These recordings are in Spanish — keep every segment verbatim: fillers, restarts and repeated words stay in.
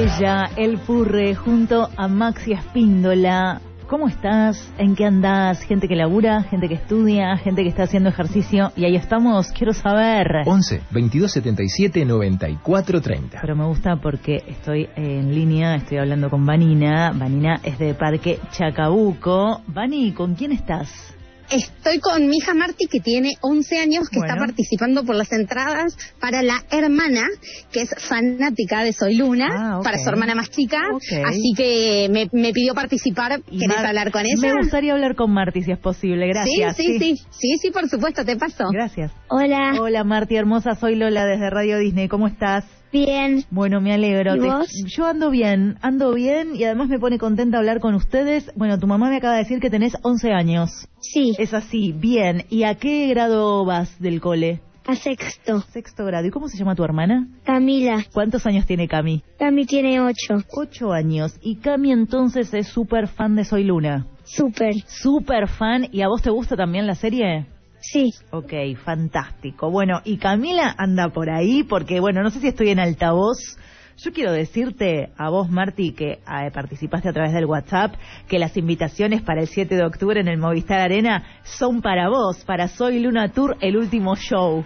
ella, El Purre, junto a Maxi Espíndola. ¿Cómo estás? ¿En qué andás? Gente que labura, gente que estudia, gente que está haciendo ejercicio. Y ahí estamos, quiero saber. once, veintidós setenta y siete, noventa y cuatro treinta. Pero me gusta porque estoy en línea, estoy hablando con Vanina. Vanina es de Parque Chacabuco. Vani, ¿con quién estás? Estoy con mi hija Marti, que tiene once años, que bueno. está participando por las entradas para la hermana, que es fanática de Soy Luna, ah, okay. para su hermana más chica. Okay. Así que me, me pidió participar. ¿Querés Mar- hablar con ella? Me gustaría hablar con Marti, si es posible. Gracias. Sí, sí, sí. Sí, sí, sí, por supuesto, te paso. Gracias. Hola. Hola, Marti, hermosa. Soy Lola desde Radio Disney. ¿Cómo estás? Bien. Bueno, me alegro. ¿Y Te... vos? Yo ando bien, ando bien y además me pone contenta hablar con ustedes. Bueno, tu mamá me acaba de decir que tenés once años. Sí. Es así, bien. ¿Y a qué grado vas del cole? A sexto. Sexto grado. ¿Y cómo se llama tu hermana? Camila. ¿Cuántos años tiene Cami? Cami tiene ocho. Ocho años. Y Cami entonces es súper fan de Soy Luna. Súper. Súper fan. ¿Y a vos te gusta también la serie? Sí. Ok, fantástico. Bueno, y Camila anda por ahí porque, bueno, no sé si estoy en altavoz. Yo quiero decirte a vos, Marti, que eh, participaste a través del WhatsApp, que las invitaciones para el siete de octubre en el Movistar Arena son para vos, para Soy Luna Tour, el último show.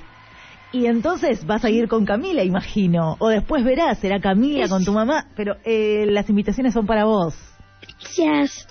Y entonces vas a ir con Camila, imagino. O después verás, será Camila con tu mamá, pero eh, las invitaciones son para vos. Gracias.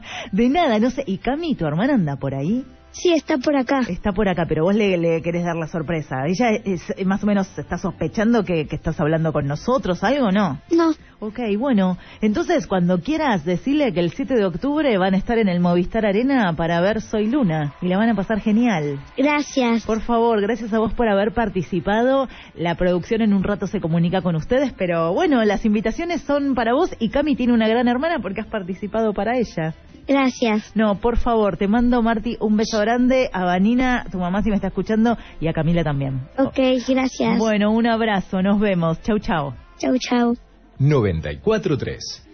De nada, no sé. ¿Y Cami, tu hermana, anda por ahí? Sí, está por acá. Está por acá, pero vos le, le querés dar la sorpresa. ¿Ella es, es, más o menos está sospechando que, que estás hablando con nosotros, algo, no? No. Ok, bueno, entonces cuando quieras decirle que el siete de octubre van a estar en el Movistar Arena para ver Soy Luna y la van a pasar genial. Gracias. Por favor, gracias a vos por haber participado. La producción en un rato se comunica con ustedes, pero bueno, las invitaciones son para vos y Cami tiene una gran hermana porque has participado para ella. Gracias. No, por favor, te mando, Marti, un beso grande, a Vanina, tu mamá si me está escuchando, y a Camila también. Ok, gracias. Bueno, un abrazo, nos vemos. Chau, chau. Chau, chau. noventa y cuatro tres